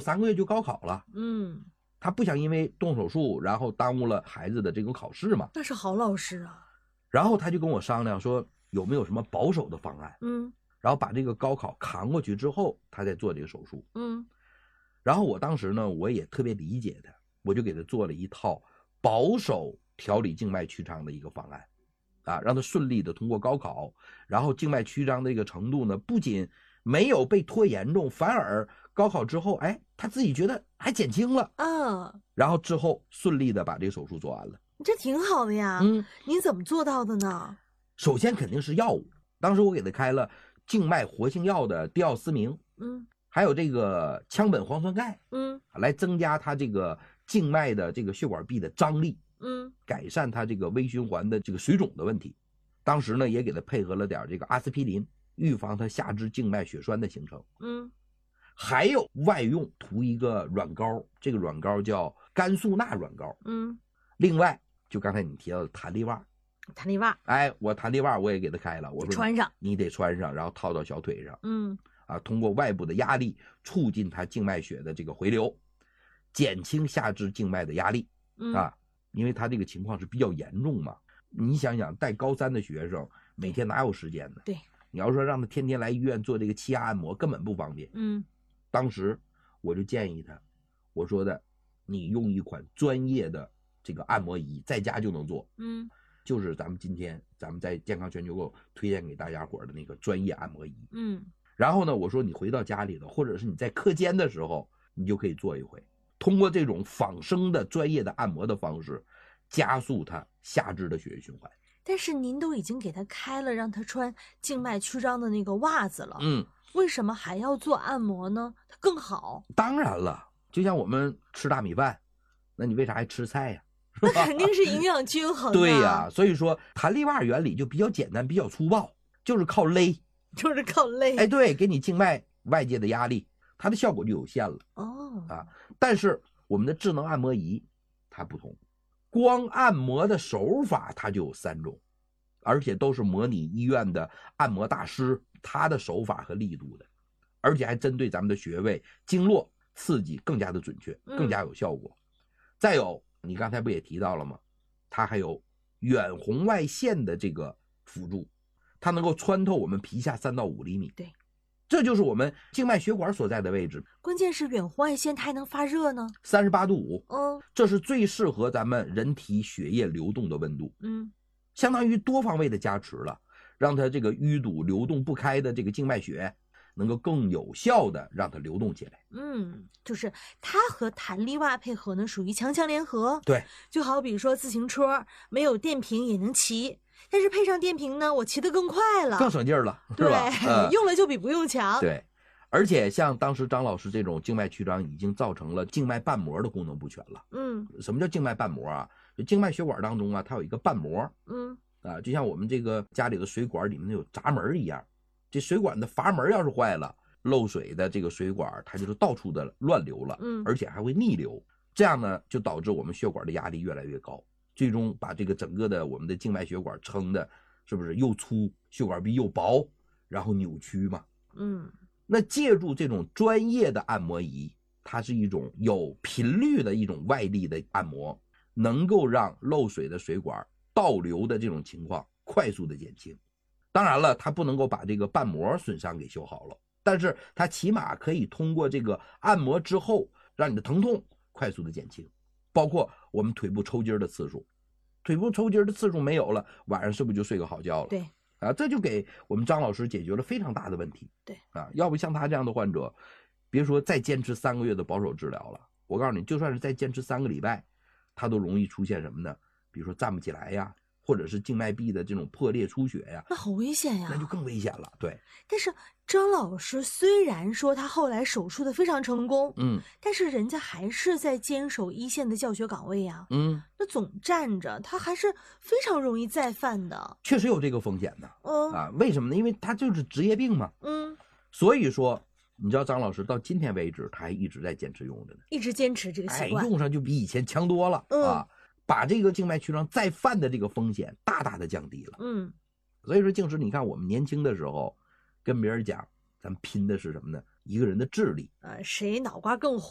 3个月就高考了。 嗯， 他不想因为动手术然后耽误了孩子的这种考试嘛。 那是好老师啊。 然后他就跟我商量说有没有什么保守的方案，然后把这个高考扛过去之后他再做这个手术。然后我当时呢我也特别理解他，我就给他做了一套保守调理静脉曲张的一个方案啊，让他顺利的通过高考，然后静脉曲张的这个程度呢不仅没有被拖严重，反而高考之后他自己觉得还减轻了啊，然后之后顺利的把这个手术做完了。 这挺好的呀。您怎么做到的呢？ 首先肯定是药物，当时我给他开了静脉活性药的地奥司明，还有这个羟苯磺酸钙，来增加他这个静脉的这个血管壁的张力，改善他这个微循环的这个水肿的问题。当时呢也给他配合了点这个阿司匹林，预防他下肢静脉血栓的形成。还有外用涂一个软膏，这个软膏叫甘素钠软膏。另外就刚才你提到的弹力袜，我弹力袜我也给他开了，我说穿上， 你得穿上，然后套到小腿上。通过外部的压力促进他静脉血的这个回流，减轻下肢静脉的压力。因为他这个情况是比较严重嘛，你想想带高3的学生每天哪有时间呢？ 对， 你要说让他天天来医院做这个气压按摩根本不方便。当时我就建议他，我说的你用一款专业的这个按摩仪在家就能做。就是咱们今天咱们在健康全球购推荐给大家伙的那个专业按摩仪。然后呢我说你回到家里头或者是你在课间的时候你就可以做一回，通过这种仿生的专业的按摩的方式加速他下肢的血液循环。 但是您都已经给他开了让他穿静脉曲张的那个袜子了，为什么还要做按摩呢？它更好。 当然了，就像我们吃大米饭，那你为啥还吃菜呀？ 那肯定是营养均衡。 对呀，所以说弹力袜原理就比较简单比较粗暴，就是靠勒。对，给你静脉外界的压力，它的效果就有限了。但是我们的智能按摩仪它不同，光按摩的手法它就有3种，而且都是模拟医院的按摩大师他的手法和力度的，而且还针对咱们的穴位经络刺激更加的准确，更加有效果。再有你刚才不也提到了吗，它还有远红外线的这个辅助，它能够穿透我们皮下3到5厘米。 对， 这就是我们静脉血管所在的位置。 关键是远红外线它还能发热呢 ，38度5。这是最适合咱们人体血液流动的温度。相当于多方位的加持了，让它这个淤堵流动不开的这个静脉血能够更有效的让它流动起来。 就是它和弹力袜配合呢属于强强联合。 对， 就好比说自行车没有电瓶也能骑，但是配上电瓶呢我骑得更快了， 更省劲了， 是吧？用了就比不用强。 对，而且像当时张老师这种静脉曲张已经造成了静脉瓣膜的功能不全了。什么叫静脉瓣膜啊？就静脉血管当中啊它有一个瓣膜。就像我们这个家里的水管里面有闸门一样，这水管的阀门要是坏了，漏水的这个水管它就是到处的乱流了，而且还会逆流，这样呢就导致我们血管的压力越来越高，最终把这个整个的我们的静脉血管撑的是不是又粗，血管壁又薄，然后扭曲嘛。那借助这种专业的按摩仪，它是一种有频率的一种外力的按摩，能够让漏水的水管倒流的这种情况快速的减轻。当然了，它不能够把这个瓣膜损伤给修好了，但是它起码可以通过这个按摩之后让你的疼痛快速的减轻。包括我们腿部抽筋的次数，腿部抽筋的次数没有了，晚上是不是就睡个好觉了？ 对这就给我们张老师解决了非常大的问题。 对要不像他这样的患者，别说再坚持3个月的保守治疗了，我告诉你就算是再坚持3个礼拜，他都容易出现什么呢？比如说站不起来呀，或者是静脉壁的这种破裂出血呀， 那好危险呀， 那就更危险了。对， 但是张老师虽然说他后来手术的非常成功，但是人家还是在坚守一线的教学岗位呀，那总站着他还是非常容易再犯的， 确实有这个风险的。为什么呢？因为他就是职业病嘛。所以说你知道张老师到今天为止他还一直在坚持用着呢， 一直坚持这个习惯， 用上就比以前强多了。把这个静脉曲张再犯的这个风险大大的降低了。所以说静时你看我们年轻的时候跟别人讲咱们拼的是什么呢？一个人的智力， 谁脑瓜更